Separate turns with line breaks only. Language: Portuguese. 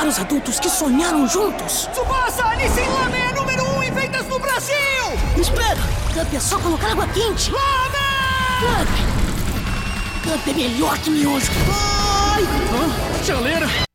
para os adultos que sonharam juntos.
Tsubasa, Nissin Lamen é número 1 em vendas no Brasil!
Espera! Cup é só colocar água quente.
Lamen!
Cup é melhor que miojo. Ai!
Chaleira!